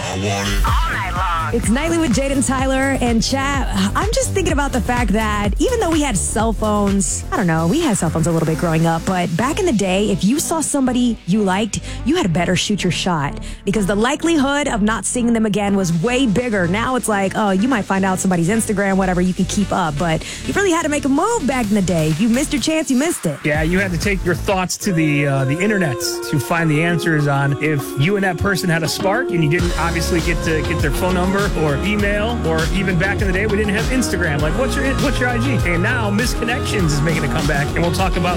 It's Nightly with Jaden Tyler and Chat. I'm just thinking about the fact that even though we had cell phones, I don't know, we had cell phones a little bit growing up, but back in the day, if you saw somebody you liked, you had better shoot your shot because the likelihood of not seeing them again was way bigger. Now it's like, oh, you might find out somebody's Instagram, whatever, you can keep up, but you really had to make a move back in the day. If you missed your chance, you missed it. Yeah, you had to take your thoughts to the internet to find the answers on if you and that person had a spark and you didn't obviously get to get their phone number or email, or even back in the day we didn't have Instagram. Like, what's your IG? And now Misconnections is making a comeback, and we'll talk about